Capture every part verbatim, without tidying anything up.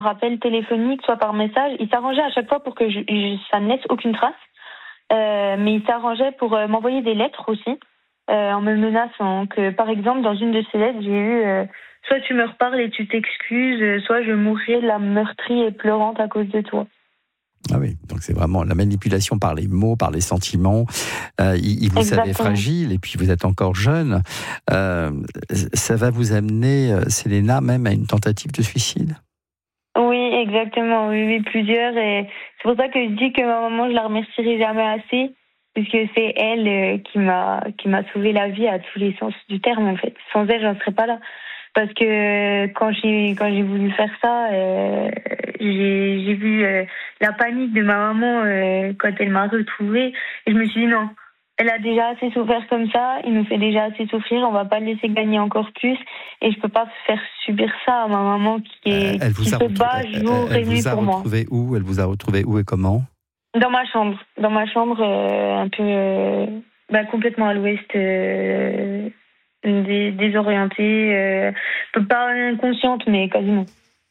rappel téléphonique, soit par message. Il s'arrangeait à chaque fois pour que je, je, ça ne laisse aucune trace. Euh, mais il s'arrangeait pour euh, m'envoyer des lettres aussi, euh, en me menaçant que, par exemple, dans une de ces lettres, j'ai eu euh, soit tu me reparles et tu t'excuses, soit je mourrai la meurtrie et pleurante à cause de toi. Ah oui, donc c'est vraiment la manipulation par les mots, par les sentiments. Euh, il, il vous savait fragile et puis vous êtes encore jeune. Euh, ça va vous amener, Selena, même à une tentative de suicide ? Oui, exactement. Oui, oui, plusieurs. Et c'est pour ça que je dis que ma maman, je la remercierai jamais assez, puisque c'est elle euh, qui m'a qui m'a sauvé la vie à tous les sens du terme, en fait. Sans elle, j'en serais pas là. Parce que quand j'ai quand j'ai voulu faire ça, euh, j'ai j'ai vu euh, la panique de ma maman euh, quand elle m'a retrouvée, et je me suis dit non. Elle a déjà assez souffert comme ça, il nous fait déjà assez souffrir, on va pas le laisser gagner encore plus, et je peux pas faire subir ça à ma maman qui, est, elle vous qui a se retrouvé, bat jour elle, elle et nuit vous a pour moi. retrouvé où Elle vous a retrouvé où et comment ? Dans ma chambre, dans ma chambre, euh, un peu euh, bah, complètement à l'ouest, euh, dés- désorientée, euh, pas inconsciente, mais quasiment.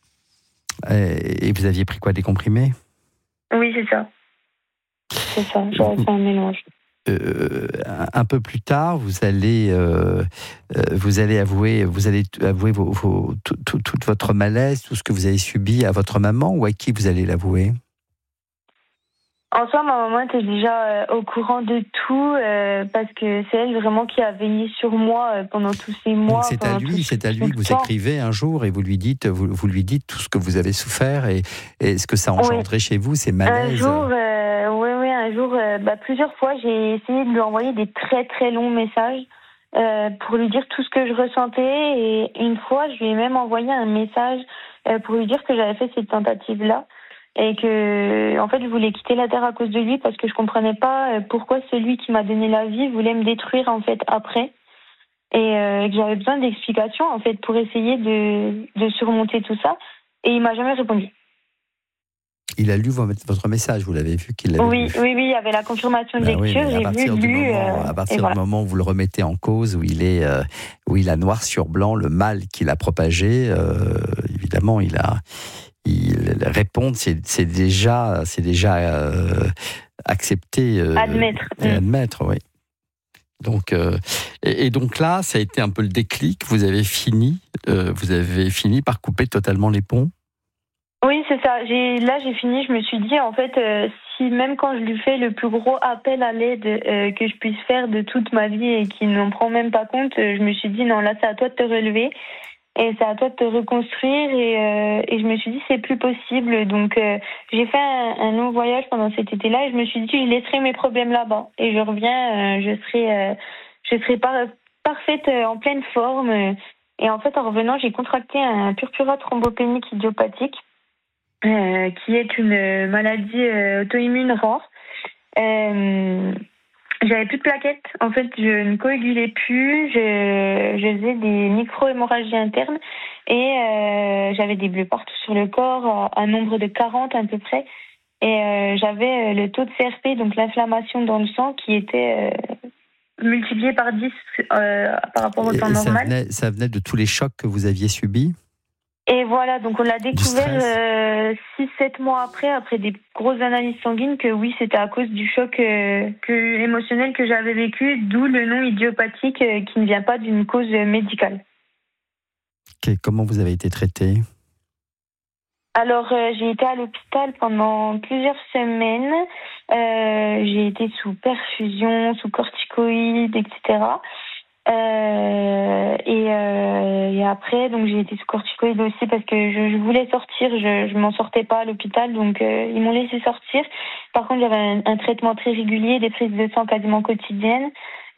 Et, et vous aviez pris quoi, des comprimés ? Oui, c'est ça. C'est ça, j'aurais fait un mélange. Euh, un peu plus tard, vous allez, euh, vous allez avouer, vous allez avouer vos, vos, tout, tout, toute votre malaise, tout ce que vous avez subi à votre maman, ou à qui vous allez l'avouer ? En soi, ma maman était déjà euh, au courant de tout, euh, parce que c'est elle vraiment qui a veillé sur moi euh, pendant tous ces mois. Donc c'est à lui, c'est à lui que vous écrivez un jour et vous lui dites, vous, vous lui dites tout ce que vous avez souffert et, et ce que ça a engendré oui. chez vous, ces malaises. Un jour, euh, oui, oui, un jour, euh, bah, plusieurs fois, j'ai essayé de lui envoyer des très très longs messages euh, pour lui dire tout ce que je ressentais, et une fois, je lui ai même envoyé un message euh, pour lui dire que j'avais fait cette tentative-là. Et que, en fait, je voulais quitter la Terre à cause de lui, parce que je comprenais pas pourquoi celui qui m'a donné la vie voulait me détruire, en fait, après. Et euh, que j'avais besoin d'explications, en fait, pour essayer de, de surmonter tout ça. Et il m'a jamais répondu. Il a lu votre message, vous l'avez vu qu'il l'avait oui, lu. Oui, oui, il y avait la confirmation de ben lecture, oui, j'ai vu, lu... Moment, à partir du voilà. moment où vous le remettez en cause, où il, est, euh, où il a noir sur blanc le mal qu'il a propagé, euh, évidemment, il a... Il, répondre, c'est, c'est déjà, c'est déjà euh, accepter. Euh, admettre. Et admettre, oui. Donc, euh, et, et donc là, ça a été un peu le déclic. Vous avez fini, euh, vous avez fini par couper totalement les ponts. Oui, c'est ça. J'ai, là, j'ai fini. Je me suis dit, en fait, euh, si même quand je lui fais le plus gros appel à l'aide euh, que je puisse faire de toute ma vie et qu'il n'en prend même pas compte, euh, je me suis dit, non, là, c'est à toi de te relever. Et c'est à toi de te reconstruire, et, euh, et je me suis dit c'est plus possible. Donc euh, j'ai fait un, un long voyage pendant cet été-là, et je me suis dit je laisserai mes problèmes là-bas et je reviens, euh, je serai euh, je serai par, parfaite, euh, en pleine forme. Et en fait, en revenant, j'ai contracté un purpura thrombopénique idiopathique, euh, qui est une maladie euh, auto-immune rare. Euh, J'avais plus de plaquettes. En fait, je ne coagulais plus. Je, je faisais des micro-hémorragies internes, et euh, j'avais des bleus partout sur le corps, un nombre de quarante à peu près. Et euh, j'avais le taux de C R P, donc l'inflammation dans le sang, qui était euh, multiplié par dix euh, par rapport au et, temps et normal. Ça venait, ça venait de tous les chocs que vous aviez subis ? Et voilà, donc on l'a découvert euh, six sept mois après, après des grosses analyses sanguines, que oui, c'était à cause du choc euh, que, émotionnel que j'avais vécu, d'où le nom idiopathique, euh, qui ne vient pas d'une cause médicale. Okay, comment vous avez été traitée ? Alors, euh, j'ai été à l'hôpital pendant plusieurs semaines. Euh, j'ai été sous perfusion, sous corticoïdes, et cetera. Euh, et, euh, et après, donc j'ai été sous corticoïdes aussi, parce que je, je voulais sortir, je, je m'en sortais pas à l'hôpital, donc euh, ils m'ont laissé sortir. Par contre, j'avais un, un traitement très régulier, des prises de sang quasiment quotidiennes,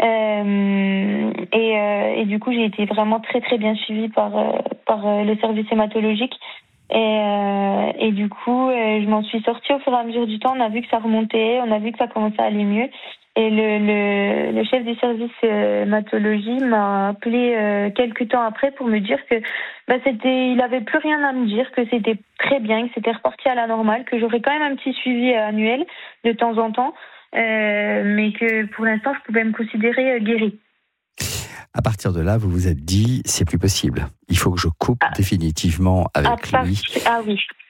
euh, et, euh, et du coup, j'ai été vraiment très très bien suivie par euh, par euh, le service hématologique. Et, euh, et du coup, euh, je m'en suis sortie au fur et à mesure du temps. On a vu que ça remontait, on a vu que ça commençait à aller mieux. Et le, le, le chef du service euh, hématologie m'a appelé euh, quelques temps après pour me dire que bah, c'était, il avait plus rien à me dire, que c'était très bien, que c'était reparti à la normale, que j'aurais quand même un petit suivi euh, annuel de temps en temps, euh, mais que pour l'instant, je pouvais me considérer euh, guérie. À partir de là, vous vous êtes dit, c'est plus possible. Il faut que je coupe ah. définitivement avec ah, lui. Ah oui.